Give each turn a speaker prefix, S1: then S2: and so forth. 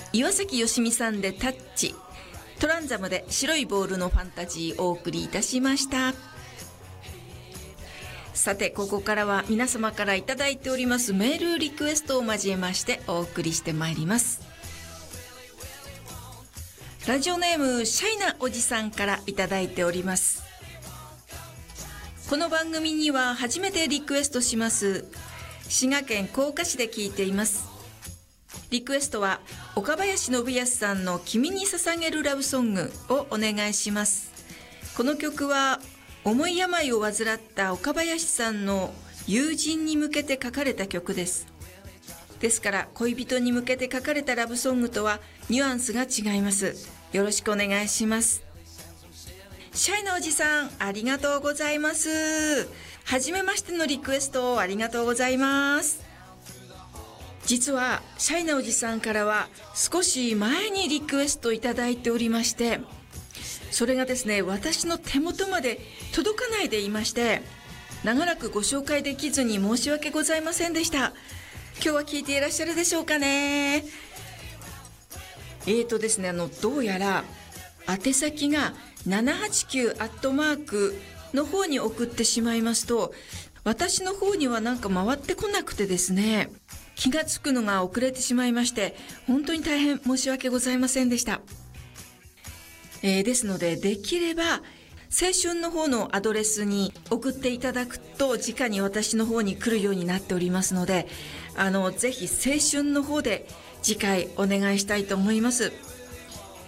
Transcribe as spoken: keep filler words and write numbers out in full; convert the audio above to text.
S1: 岩崎よしみさんでタッチ、トランザムで白いボールのファンタジーをお送りいたしました。さて、ここからは皆様からいただいておりますメールリクエストを交えましてお送りしてまいります。ラジオネームシャイなおじさんからいただいております。この番組には初めてリクエストします。滋賀県甲賀市で聞いています。リクエストは岡林信康さんの君に捧げるラブソングをお願いします。この曲は重い病を患った岡林さんの友人に向けて書かれた曲です。ですから恋人に向けて書かれたラブソングとはニュアンスが違います。よろしくお願いします。シャイなおじさん、ありがとうございます。はじめましてのリクエストをありがとうございます。実はシャイなおじさんからは少し前にリクエストいただいておりまして、それがですね、私の手元まで届かないでいまして、長らくご紹介できずに申し訳ございませんでした。今日は聞いていらっしゃるでしょうかね。えーとですね、あのどうやら宛先がななはちきゅうアットマークの方に送ってしまいますと、私の方にはなんか回ってこなくてですね、気がつくのが遅れてしまいまして、本当に大変申し訳ございませんでした。えー、ですので、できれば青春の方のアドレスに送っていただくと直に私の方に来るようになっておりますので、あのぜひ青春の方で次回お願いしたいと思います。